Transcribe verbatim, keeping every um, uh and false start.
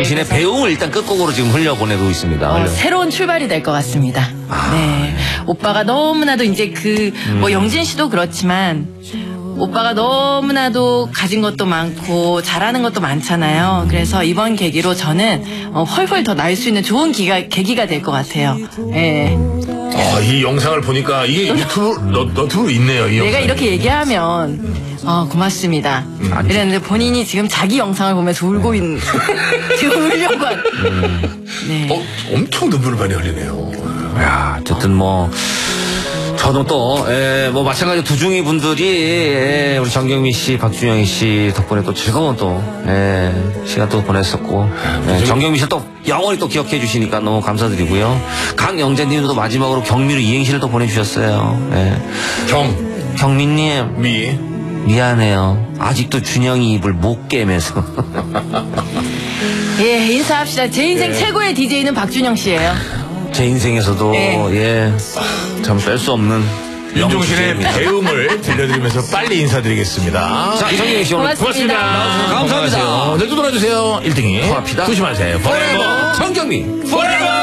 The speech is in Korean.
윤종신의 네, 배웅을 일단 끝곡으로 지금 흘려보내고 있습니다. 어, 흘려. 새로운 출발이 될 것 같습니다. 아, 네. 네. 오빠가 너무나도 이제 그, 음. 뭐 영진 씨도 그렇지만, 오빠가 너무나도 가진 것도 많고 잘하는 것도 많잖아요. 그래서 이번 계기로 저는 어, 훨훨 더 날 수 있는 좋은 기가, 계기가 될 것 같아요. 예. 어, 이 영상을 보니까 이게 유튜브 너, 너튜브 있네요. 이 내가 영상이. 이렇게 얘기하면 어, 고맙습니다. 음, 이랬는데 본인이 지금 자기 영상을 보면서 울고 있는 지금 울려고 한. 네. 어, 엄청 눈물을 많이 흘리네요. 야, 어쨌든 뭐 저도 또, 에, 뭐, 마찬가지로 두중이 분들이, 에, 우리 정경미 씨, 박준영 씨 덕분에 또 즐거운 또, 에, 시간 또 보냈었고, 에, 정경미 씨를 또 영원히 또 기억해 주시니까 너무 감사드리고요. 강영재님도 마지막으로 경미로 이행시를 또 보내주셨어요. 에. 경, 경미님, 미. 미안해요. 아직도 준영이 입을 못 깨면서. 예, 인사합시다. 제 인생 예. 최고의 디제이는 박준영 씨예요. 제 인생에서도, 네. 예, 참 뺄 수 없는. 윤종신의 명주제입니다. 배움을 들려드리면서 빨리 인사드리겠습니다. 자, 정경미 씨 오늘 고맙습니다. 감사합니다. 내일 또 놀아주세요. 일 등이. 코앞이다. 조심하세요. 포레버 정경미 포레버